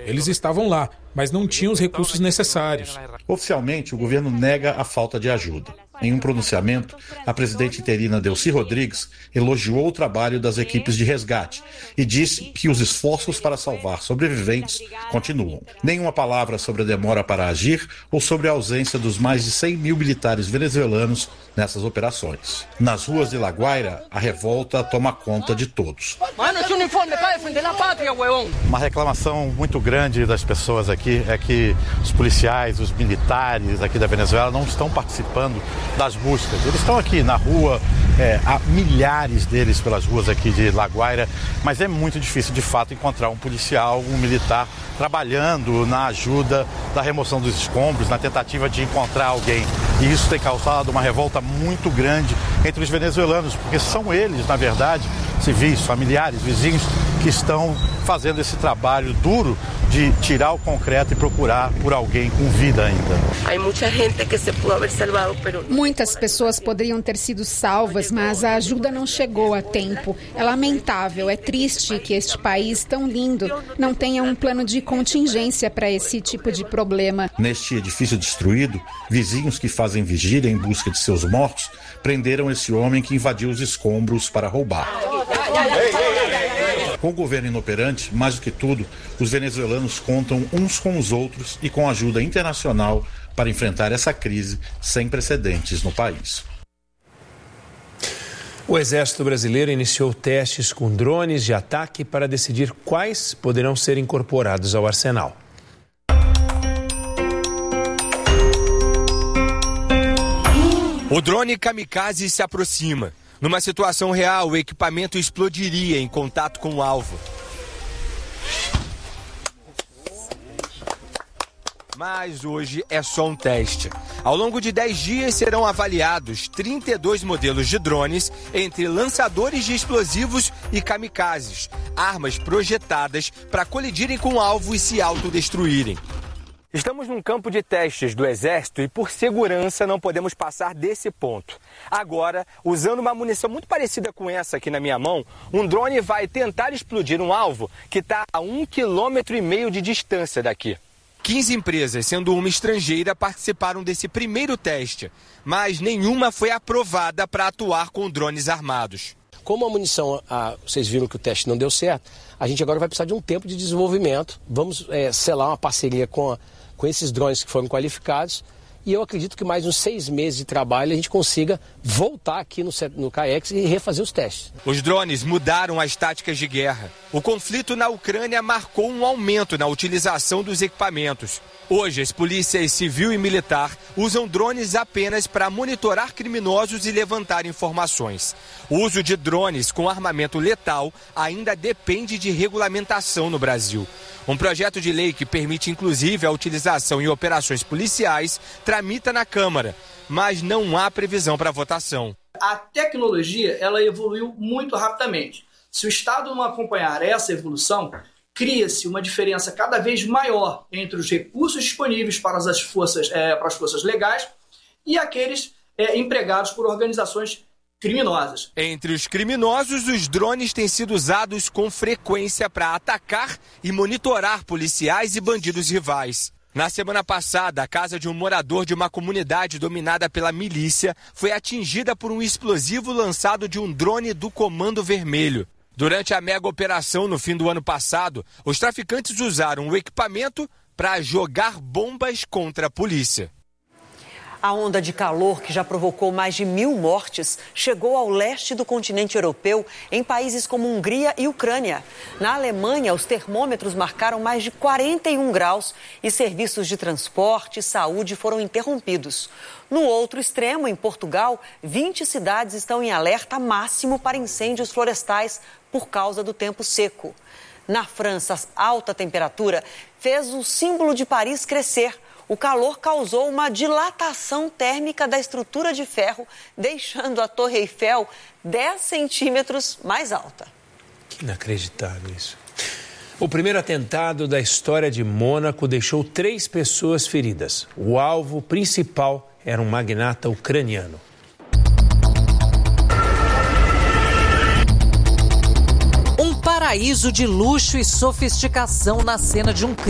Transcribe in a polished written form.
Eles estavam lá, mas não tinham os recursos necessários. Oficialmente, o governo nega a falta de ajuda. Em um pronunciamento, a presidente interina Delcy Rodrigues elogiou o trabalho das equipes de resgate e disse que os esforços para salvar sobreviventes continuam. Nenhuma palavra sobre a demora para agir ou sobre a ausência dos mais de 100 mil militares venezuelanos nessas operações. Nas ruas de La Guaira, a revolta toma conta de todos. Uma reclamação muito grande das pessoas aqui é que os policiais, os militares aqui da Venezuela não estão participando das buscas. Eles estão aqui na rua, há milhares deles pelas ruas aqui de La Guaira, mas é muito difícil de fato encontrar um policial, um militar trabalhando na ajuda da remoção dos escombros, na tentativa de encontrar alguém. E isso tem causado uma revolta muito grande entre os venezuelanos, porque são eles, na verdade, civis, familiares, vizinhos, que estão fazendo esse trabalho duro de tirar o concreto e procurar por alguém com vida ainda. Muitas pessoas poderiam ter sido salvas, mas a ajuda não chegou a tempo. É lamentável, é triste que este país tão lindo não tenha um plano de contingência para esse tipo de problema. Neste edifício destruído, vizinhos que fazem vigília em busca de seus mortos prenderam esse homem que invadiu os escombros para roubar. Com o governo inoperante, mais do que tudo, os venezuelanos contam uns com os outros e com ajuda internacional para enfrentar essa crise sem precedentes no país. O Exército Brasileiro iniciou testes com drones de ataque para decidir quais poderão ser incorporados ao arsenal. O drone kamikaze se aproxima. Numa situação real, o equipamento explodiria em contato com o alvo. Mas hoje é só um teste. Ao longo de 10 dias serão avaliados 32 modelos de drones, entre lançadores de explosivos e kamikazes, armas projetadas para colidirem com o alvo e se autodestruírem. Estamos num campo de testes do Exército e, por segurança, não podemos passar desse ponto. Agora, usando uma munição muito parecida com essa aqui na minha mão, um drone vai tentar explodir um alvo que está a 1,5 km de distância daqui. 15 empresas, sendo uma estrangeira, participaram desse primeiro teste, mas nenhuma foi aprovada para atuar com drones armados. Como a munição, vocês viram que o teste não deu certo, a gente agora vai precisar de um tempo de desenvolvimento. Vamos selar uma parceria com esses drones que foram qualificados e eu acredito que mais uns 6 meses de trabalho a gente consiga voltar aqui no CAEX e refazer os testes. Os drones mudaram as táticas de guerra. O conflito na Ucrânia marcou um aumento na utilização dos equipamentos. Hoje, as polícias civil e militar usam drones apenas para monitorar criminosos e levantar informações. O uso de drones com armamento letal ainda depende de regulamentação no Brasil. Um projeto de lei que permite, inclusive, a utilização em operações policiais tramita na Câmara, mas não há previsão para votação. A tecnologia ela evoluiu muito rapidamente. Se o Estado não acompanhar essa evolução, cria-se uma diferença cada vez maior entre os recursos disponíveis para as forças legais e aqueles empregados por organizações criminosas. Entre os criminosos, os drones têm sido usados com frequência para atacar e monitorar policiais e bandidos rivais. Na semana passada, a casa de um morador de uma comunidade dominada pela milícia foi atingida por um explosivo lançado de um drone do Comando Vermelho. Durante a mega operação no fim do ano passado, os traficantes usaram o equipamento para jogar bombas contra a polícia. A onda de calor, que já provocou mais de 1.000 mortes, chegou ao leste do continente europeu, em países como Hungria e Ucrânia. Na Alemanha, os termômetros marcaram mais de 41 graus e serviços de transporte e saúde foram interrompidos. No outro extremo, em Portugal, 20 cidades estão em alerta máximo para incêndios florestais por causa do tempo seco. Na França, a alta temperatura fez o símbolo de Paris crescer. O calor causou uma dilatação térmica da estrutura de ferro, deixando a Torre Eiffel 10 centímetros mais alta. Que inacreditável isso. O primeiro atentado da história de Mônaco deixou 3 pessoas feridas. O alvo principal era um magnata ucraniano. Um paraíso de luxo e sofisticação na cena de um crime.